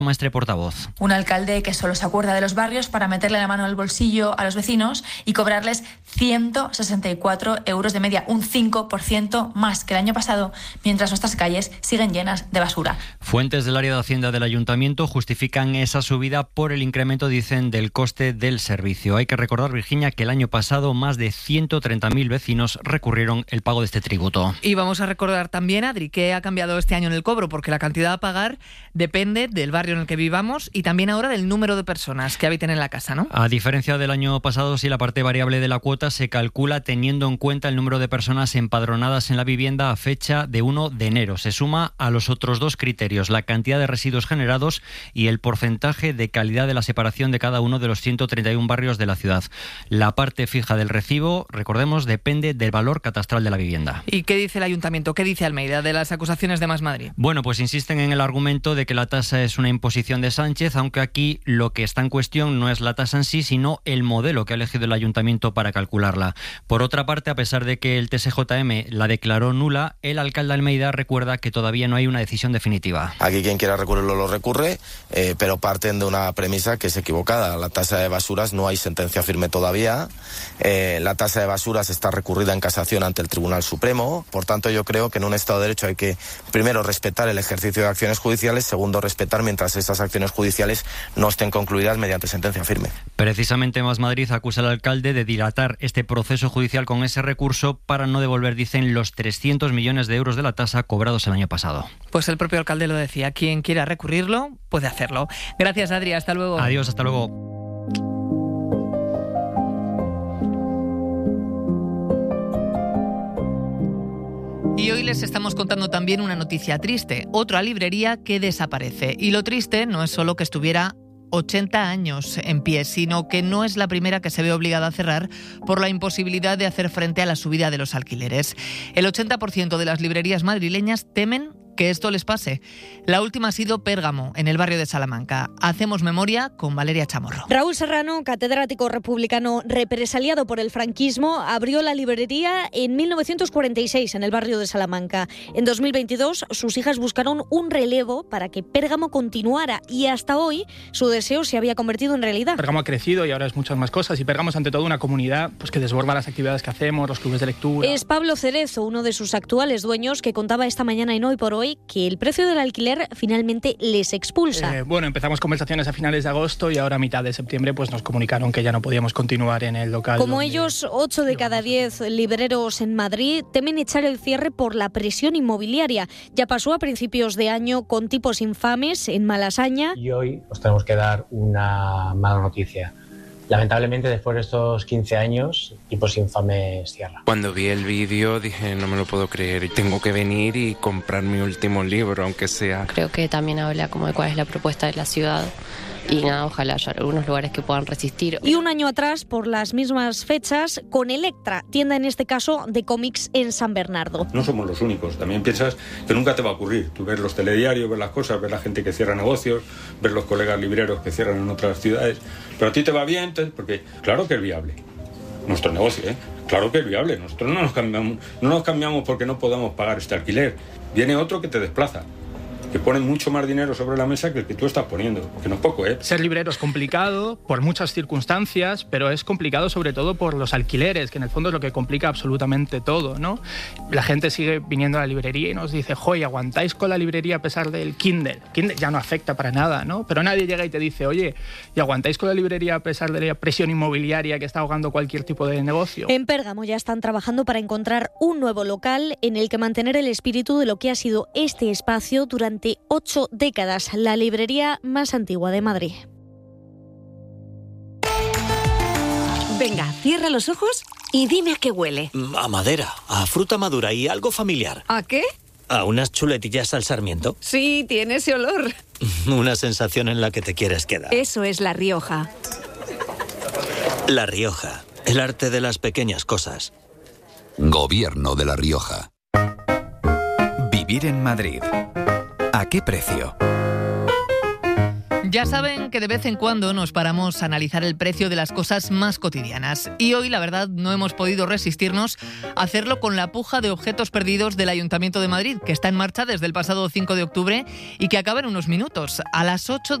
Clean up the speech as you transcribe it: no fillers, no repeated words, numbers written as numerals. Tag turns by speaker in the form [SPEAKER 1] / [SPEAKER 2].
[SPEAKER 1] Maestre, portavoz.
[SPEAKER 2] Un alcalde que solo se acuerda de los barrios para meterle la mano al bolsillo a los vecinos y cobrarles 164 euros de media, un 5% más que el año pasado, mientras nuestras calles siguen llenas de basura.
[SPEAKER 1] Fuentes del área de Hacienda del Ayuntamiento justifican esa subida por el incremento, dicen, del coste del servicio. Hay que recordar, Virginia, que el año pasado más de 130.000 vecinos recurrieron el pago de este tributo.
[SPEAKER 3] Y vamos a recordar también, Adri, que ha cambiado este año en el cobro, porque la cantidad a pagar depende del barrio en el que vivamos y también ahora del número de personas que habiten en la casa, ¿no?
[SPEAKER 1] A diferencia del año pasado, sí, la parte variable de la cuota se calcula teniendo en cuenta el número de personas empadronadas en la vivienda a fecha de 1 de enero. Se suma a los otros dos criterios, la cantidad de residuos generados y el porcentaje de calidad de la separación de cada uno de los 131 barrios de la ciudad. La parte fija del recibo, recordemos, depende del valor catastral de la vivienda.
[SPEAKER 3] ¿Y qué dice el Ayuntamiento? ¿Qué dice Almeida de las acusaciones de Más Madrid?
[SPEAKER 1] Bueno, pues insisten en el argumento de que la tasa es una imposición de Sánchez, aunque aquí lo que está en cuestión no es la tasa en sí, sino el modelo que ha elegido el Ayuntamiento para calcularla. Por otra parte, a pesar de que el TSJM la declaró nula, el alcalde Almeida recuerda que todavía no hay una decisión definitiva.
[SPEAKER 4] Aquí quien quiera recurrirlo lo recurre, pero parten de una premisa que es equivocada. La tasa de basuras no hay sentencia firme todavía. La tasa de basuras está recurrida en casación ante el Tribunal Supremo. Por tanto, yo creo que en un Estado de Derecho hay que, primero, respetar el ejercicio de acciones judiciales, segundo, respetar mientras esas acciones judiciales no estén concluidas mediante sentencia firme.
[SPEAKER 1] Precisamente Más Madrid acusa al alcalde de dilatar este proceso judicial con ese recurso para no devolver, dicen, los 300 millones de euros de la tasa cobrados el año pasado.
[SPEAKER 3] Pues el propio alcalde lo decía, quien quiera recurrirlo puede hacerlo. Gracias, Adri, hasta luego.
[SPEAKER 1] Adiós, hasta luego.
[SPEAKER 3] Y hoy les estamos contando también una noticia triste, otra librería que desaparece. Y lo triste no es solo que estuviera 80 años en pie, sino que no es la primera que se ve obligada a cerrar por la imposibilidad de hacer frente a la subida de los alquileres. El 80% de las librerías madrileñas temen que esto les pase. La última ha sido Pérgamo, en el barrio de Salamanca. Hacemos memoria con Valeria Chamorro.
[SPEAKER 5] Raúl Serrano, catedrático republicano represaliado por el franquismo, abrió la librería en 1946 en el barrio de Salamanca. En 2022 sus hijas buscaron un relevo para que Pérgamo continuara y hasta hoy su deseo se había convertido en realidad.
[SPEAKER 6] Pérgamo ha crecido y ahora es muchas más cosas y Pérgamo es ante todo una comunidad que desborda las actividades que hacemos, los clubes de lectura.
[SPEAKER 5] Es Pablo Cerezo, uno de sus actuales dueños, que contaba esta mañana en Hoy por Hoy que el precio del alquiler finalmente les expulsa.
[SPEAKER 6] Empezamos conversaciones a finales de agosto y ahora a mitad de septiembre nos comunicaron que ya no podíamos continuar en el local.
[SPEAKER 5] Como ellos, 8 de cada 10 libreros en Madrid temen echar el cierre por la presión inmobiliaria. Ya pasó a principios de año con tipos infames en Malasaña.
[SPEAKER 7] Y hoy os tenemos que dar una mala noticia. Lamentablemente, después de estos 15 años, Tipos Infames cierra.
[SPEAKER 8] Cuando vi el vídeo dije, no me lo puedo creer, tengo que venir y comprar mi último libro, aunque sea.
[SPEAKER 9] Creo que también habla como de cuál es la propuesta de la ciudad. Y nada, ojalá haya algunos lugares que puedan resistir.
[SPEAKER 5] Y un año atrás, por las mismas fechas, con Electra, tienda en este caso de cómics en San Bernardo.
[SPEAKER 10] No somos los únicos, también piensas que nunca te va a ocurrir. Tú ves los telediarios, ves las cosas, ves la gente que cierra negocios, ves los colegas libreros que cierran en otras ciudades, pero a ti te va bien, porque claro que es viable. Nuestro negocio, claro que es viable. Nosotros no nos cambiamos porque no podamos pagar este alquiler. Viene otro que te desplaza, que ponen mucho más dinero sobre la mesa que el que tú estás poniendo, que no es poco, ¿eh?
[SPEAKER 6] Ser librero es complicado por muchas circunstancias, pero es complicado sobre todo por los alquileres, que en el fondo es lo que complica absolutamente todo, ¿no? La gente sigue viniendo a la librería y nos dice, joy, ¿aguantáis con la librería a pesar del Kindle? Kindle ya no afecta para nada, ¿no? Pero nadie llega y te dice, oye, ¿y aguantáis con la librería a pesar de la presión inmobiliaria que está ahogando cualquier tipo de negocio?
[SPEAKER 5] En Pérgamo ya están trabajando para encontrar un nuevo local en el que mantener el espíritu de lo que ha sido este espacio durante 8 décadas, la librería más antigua de Madrid.
[SPEAKER 11] Venga, cierra los ojos y dime a qué huele.
[SPEAKER 12] A madera, a fruta madura y algo familiar.
[SPEAKER 11] ¿A qué?
[SPEAKER 12] ¿A unas chuletillas al sarmiento?
[SPEAKER 11] Sí, tiene ese olor.
[SPEAKER 12] Una sensación en la que te quieres quedar.
[SPEAKER 11] Eso es La Rioja.
[SPEAKER 12] La Rioja, el arte de las pequeñas cosas.
[SPEAKER 13] Gobierno de La Rioja. Vivir en Madrid. ¿A qué precio?
[SPEAKER 3] Ya saben que de vez en cuando nos paramos a analizar el precio de las cosas más cotidianas. Y hoy, la verdad, no hemos podido resistirnos a hacerlo con la puja de objetos perdidos del Ayuntamiento de Madrid, que está en marcha desde el pasado 5 de octubre y que acaba en unos minutos. A las 8